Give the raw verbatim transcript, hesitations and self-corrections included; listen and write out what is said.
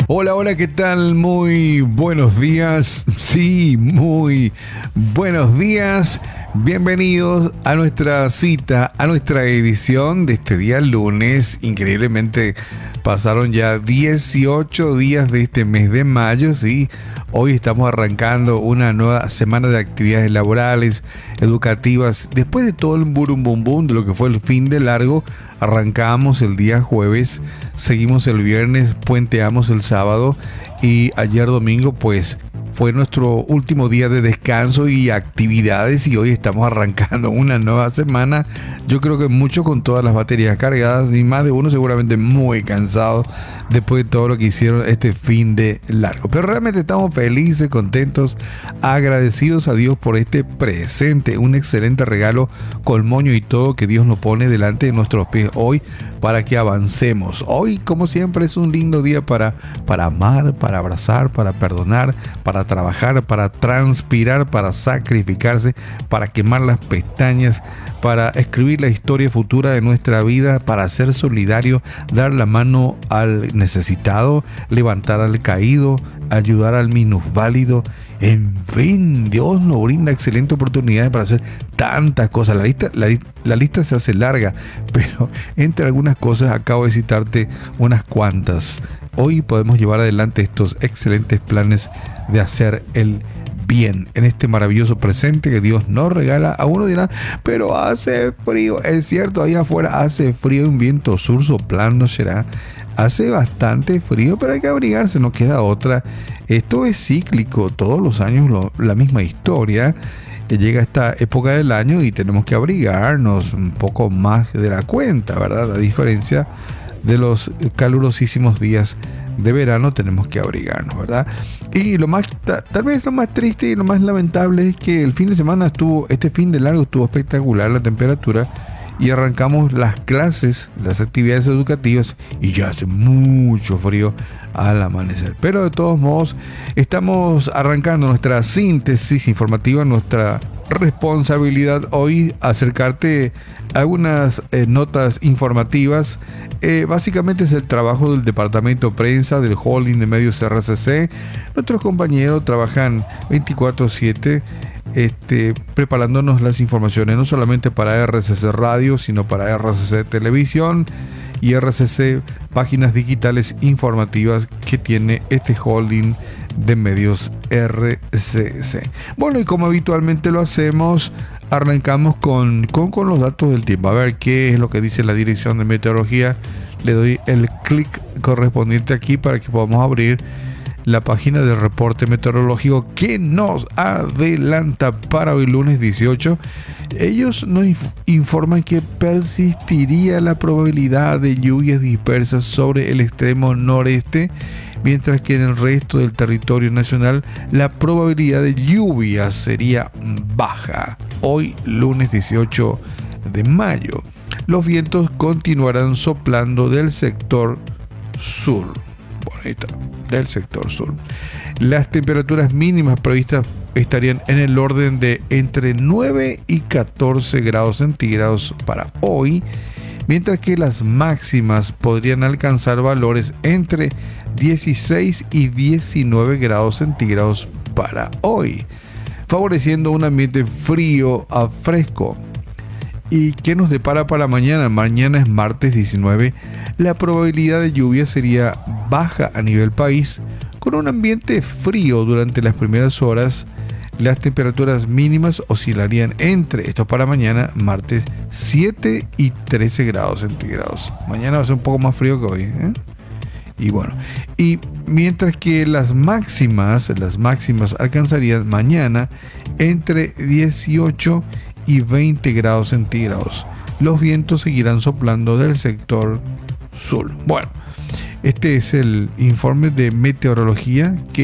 Hola, hola, ¿qué tal? Muy buenos días. Sí, muy buenos días. Bienvenidos a nuestra cita, a nuestra edición de este día lunes. Increíblemente pasaron ya dieciocho días de este mes de mayo, sí. Hoy estamos arrancando una nueva semana de actividades laborales, educativas. Después de todo el burum bum bum de lo que fue el fin de largo, arrancamos el día jueves, seguimos el viernes, puenteamos el sábado y ayer domingo pues fue nuestro último día de descanso y actividades, y hoy estamos arrancando una nueva semana. Yo creo que mucho con todas las baterías cargadas y más de uno seguramente muy cansado después de todo lo que hicieron este fin de largo. Pero realmente estamos felices, contentos, agradecidos a Dios por este presente, un excelente regalo con moño y todo que Dios nos pone delante de nuestros pies hoy para que avancemos. Hoy, como siempre, es un lindo día para, para amar, para abrazar, para perdonar, para trabajar, para transpirar, para sacrificarse, para quemar las pestañas, para escribir la historia futura de nuestra vida, para ser solidario, dar la mano al necesitado, levantar al caído, ayudar al minusválido. En fin, Dios nos brinda excelentes oportunidades para hacer tantas cosas. La lista, la, la lista se hace larga, pero entre algunas cosas acabo de citarte unas cuantas. Hoy podemos llevar adelante estos excelentes planes de hacer el bien en este maravilloso presente que Dios nos regala. A uno dirá, pero hace frío. Es cierto, ahí afuera hace frío, un viento sur soplando será. Hace bastante frío, pero hay que abrigarse, no queda otra. Esto es cíclico, todos los años lo, la misma historia. Llega esta época del año y tenemos que abrigarnos un poco más de la cuenta, ¿verdad? A diferencia de los calurosísimos días de verano, tenemos que abrigarnos, ¿verdad? Y lo más, tal vez lo más triste y lo más lamentable es que el fin de semana estuvo, este fin de largo estuvo espectacular la temperatura, y arrancamos las clases, las actividades educativas, y ya hace mucho frío al amanecer. Pero de todos modos, estamos arrancando nuestra síntesis informativa, nuestra responsabilidad hoy acercarte a algunas eh, notas informativas. Eh, básicamente es el trabajo del departamento de prensa del holding de medios R C C. Nuestros compañeros trabajan veinticuatro siete Este, preparándonos las informaciones no solamente para R C C Radio, sino para R C C Televisión y R C C Páginas Digitales Informativas que tiene este holding de medios R C C. Bueno, y como habitualmente lo hacemos, arrancamos con, con, con los datos del tiempo. A ver qué es lo que dice la Dirección de Meteorología. Le doy el clic correspondiente aquí para que podamos abrir la página del reporte meteorológico que nos adelanta para hoy lunes dieciocho. Ellos nos inf- informan que persistiría la probabilidad de lluvias dispersas sobre el extremo noreste, mientras que en el resto del territorio nacional la probabilidad de lluvia sería baja. Hoy lunes dieciocho de mayo. Los vientos continuarán soplando del sector sur. Bonita, del sector sur. Las temperaturas mínimas previstas estarían en el orden de entre nueve y catorce grados centígrados para hoy, mientras que las máximas podrían alcanzar valores entre dieciséis y diecinueve grados centígrados para hoy, favoreciendo un ambiente frío a fresco. ¿Y qué nos depara para mañana? Mañana es martes diecinueve. La probabilidad de lluvia sería baja a nivel país, con un ambiente frío durante las primeras horas. Las temperaturas mínimas oscilarían entre, esto para mañana, martes, siete y trece grados centígrados. Mañana va a ser un poco más frío que hoy, ¿eh? Y bueno, y mientras que las máximas, las máximas alcanzarían mañana entre dieciocho y veinte grados centígrados. Los vientos seguirán soplando del sector sur. Bueno, este es el informe de meteorología que